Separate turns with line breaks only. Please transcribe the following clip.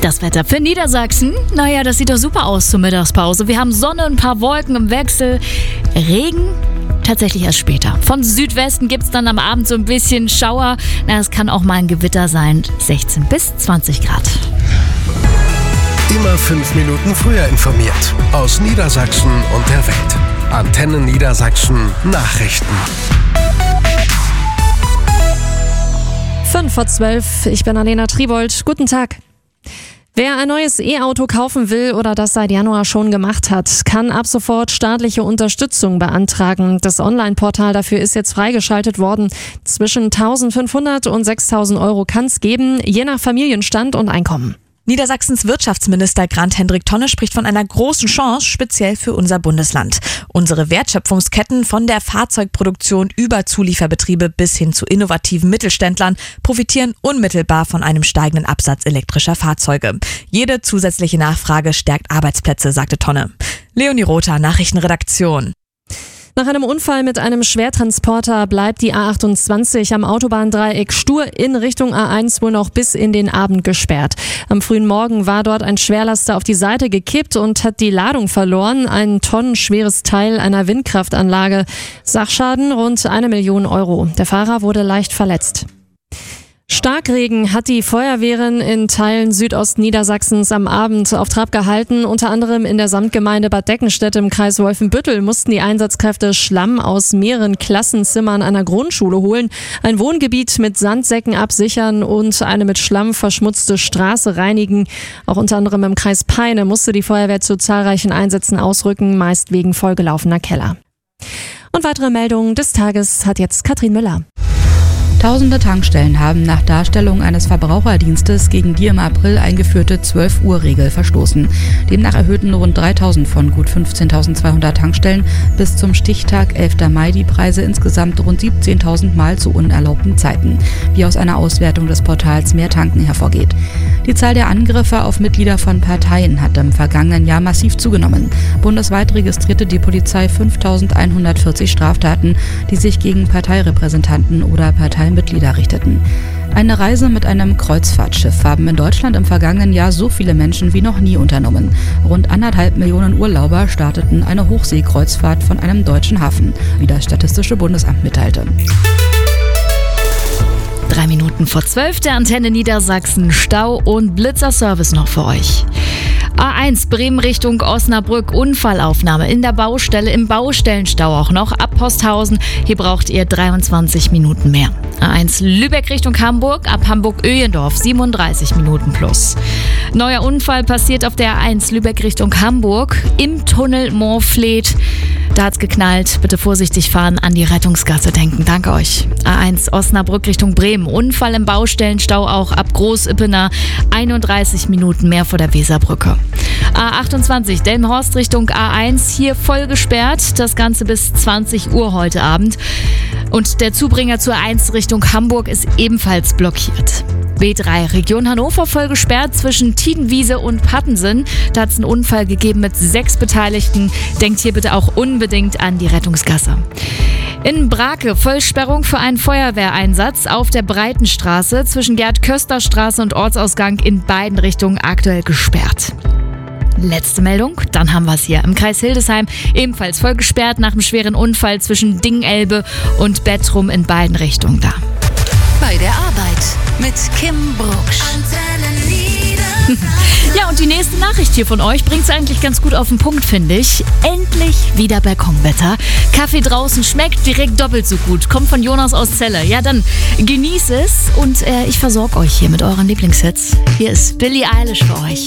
Das Wetter für Niedersachsen, naja, das sieht doch super aus zur Mittagspause. Wir haben Sonne, ein paar Wolken im Wechsel. Regen tatsächlich erst später. Von Südwesten gibt es dann am Abend so ein bisschen Schauer. Es kann auch mal ein Gewitter sein. 16 bis 20 Grad.
Immer 5 Minuten früher informiert. Aus Niedersachsen und der Welt. Antenne Niedersachsen Nachrichten.
11:05, ich bin Alena Tribold. Guten Tag. Wer ein neues E-Auto kaufen will oder das seit Januar schon gemacht hat, kann ab sofort staatliche Unterstützung beantragen. Das Online-Portal dafür ist jetzt freigeschaltet worden. Zwischen 1.500 und 6.000 Euro kann es geben, je nach Familienstand und Einkommen.
Niedersachsens Wirtschaftsminister Grant-Hendrik Tonne spricht von einer großen Chance, speziell für unser Bundesland. Unsere Wertschöpfungsketten von der Fahrzeugproduktion über Zulieferbetriebe bis hin zu innovativen Mittelständlern profitieren unmittelbar von einem steigenden Absatz elektrischer Fahrzeuge. Jede zusätzliche Nachfrage stärkt Arbeitsplätze, sagte Tonne. Leonie Rother, Nachrichtenredaktion.
Nach einem Unfall mit einem Schwertransporter bleibt die A28 am Autobahndreieck Stur in Richtung A1 wohl noch bis in den Abend gesperrt. Am frühen Morgen war dort ein Schwerlaster auf die Seite gekippt und hat die Ladung verloren. Ein tonnenschweres Teil einer Windkraftanlage. Sachschaden rund 1 Million Euro. Der Fahrer wurde leicht verletzt. Starkregen hat die Feuerwehren in Teilen Südostniedersachsens am Abend auf Trab gehalten. Unter anderem in der Samtgemeinde Bad Deckenstedt im Kreis Wolfenbüttel mussten die Einsatzkräfte Schlamm aus mehreren Klassenzimmern einer Grundschule holen, ein Wohngebiet mit Sandsäcken absichern und eine mit Schlamm verschmutzte Straße reinigen. Auch unter anderem im Kreis Peine musste die Feuerwehr zu zahlreichen Einsätzen ausrücken, meist wegen vollgelaufener Keller. Und weitere Meldungen des Tages hat jetzt Katrin Müller.
Tausende Tankstellen haben nach Darstellung eines Verbraucherdienstes gegen die im April eingeführte 12-Uhr-Regel verstoßen. Demnach erhöhten rund 3.000 von gut 15.200 Tankstellen bis zum Stichtag 11. Mai die Preise insgesamt rund 17.000 Mal zu unerlaubten Zeiten, wie aus einer Auswertung des Portals Mehr Tanken hervorgeht. Die Zahl der Angriffe auf Mitglieder von Parteien hat im vergangenen Jahr massiv zugenommen. Bundesweit registrierte die Polizei 5.140 Straftaten, die sich gegen Parteirepräsentanten oder Parteimitglieder richteten. Eine Reise mit einem Kreuzfahrtschiff haben in Deutschland im vergangenen Jahr so viele Menschen wie noch nie unternommen. Rund 1,5 Millionen Urlauber starteten eine Hochseekreuzfahrt von einem deutschen Hafen, wie das Statistische Bundesamt mitteilte.
3 Minuten vor 12, der Antenne Niedersachsen Stau- und Blitzerservice noch für euch. A1 Bremen Richtung Osnabrück, Unfallaufnahme in der Baustelle, im Baustellenstau auch noch, ab Posthausen, hier braucht ihr 23 Minuten mehr. A1 Lübeck Richtung Hamburg, ab Hamburg-Öhlendorf 37 Minuten plus. Neuer Unfall passiert auf der A1 Lübeck Richtung Hamburg, im Tunnel Moorfleet. Da hat's geknallt, bitte vorsichtig fahren, an die Rettungsgasse denken, danke euch. A1 Osnabrück Richtung Bremen, Unfall im Baustellenstau auch ab Großippener, 31 Minuten mehr vor der Weserbrücke. A28 Delmenhorst Richtung A1, hier voll gesperrt, das Ganze bis 20 Uhr heute Abend. Und der Zubringer zur A1 Richtung Hamburg ist ebenfalls blockiert. B3 Region Hannover voll gesperrt zwischen Tiedenwiese und Pattensen. Da hat es einen Unfall gegeben mit 6 Beteiligten. Denkt hier bitte auch unbedingt an die Rettungsgasse. In Brake Vollsperrung für einen Feuerwehreinsatz auf der Breitenstraße zwischen Gerd-Köster-Straße und Ortsausgang in beiden Richtungen aktuell gesperrt. Letzte Meldung, dann haben wir es hier im Kreis Hildesheim, ebenfalls voll gesperrt nach einem schweren Unfall zwischen Dingelbe und Bettrum in beiden Richtungen da.
Bei der Arbeit mit Kim Brucksch.
Ja, und die nächste Nachricht hier von euch bringt es eigentlich ganz gut auf den Punkt, finde ich. Endlich wieder Balkonwetter. Kaffee draußen schmeckt direkt doppelt so gut. Kommt von Jonas aus Celle. Ja, dann genieß es und ich versorge euch hier mit euren Lieblingshits. Hier ist Billie Eilish für euch.